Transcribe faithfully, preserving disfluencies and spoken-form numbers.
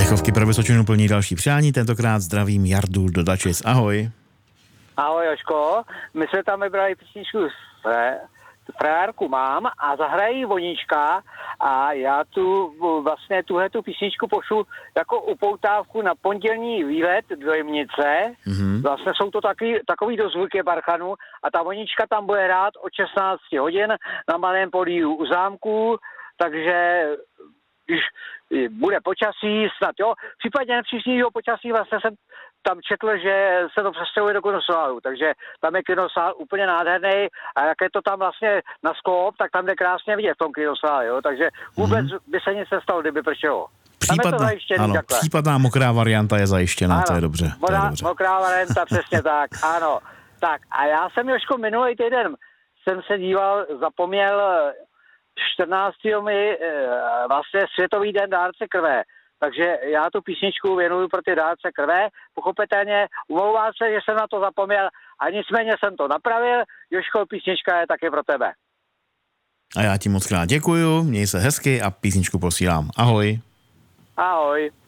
Plechovky pro Vysočinu plní další přání, tentokrát zdravím Jardu do Dačic. Ahoj. Ahoj Jožko, my jsme tam vybrali písničku Frajárku mám a zahrají Vonička a já tu vlastně tuhle tu písničku pošlu jako upoutávku na pondělní výlet do Jemnice. Mm-hmm. Vlastně jsou to taky, takový dozvuky Barchanu a ta Vonička tam bude hrát od šestnáct hodin na Malém Políru u zámku, takže když bude počasí, snad jo, případně nepříznivého počasí vlastně jsem tam četl, že se to přestěhuje do kinosálu, takže tam je kinosál úplně nádherný a jak je to tam vlastně na skop, tak tam jde krásně vidět v tom kinosále, jo, takže vůbec mm-hmm. by se nic nestalo, kdyby pršelo. Případná, ano, případná mokrá varianta je zajištěná, ano, to je dobře. To mokrá, je dobře. mokrá varianta, přesně tak, ano. Tak a já jsem, Jožko, minulý týden jsem se díval, zapomněl čtrnáctého mi vlastně Světový den dárce krve. Takže já tu písničku věnuju pro ty dárce krve. Pochopitelně umlouvám se, že jsem na to zapomněl a nicméně jsem to napravil. Jožko, písnička je taky pro tebe. A já ti moc krát děkuju, měj se hezky a písničku posílám. Ahoj. Ahoj.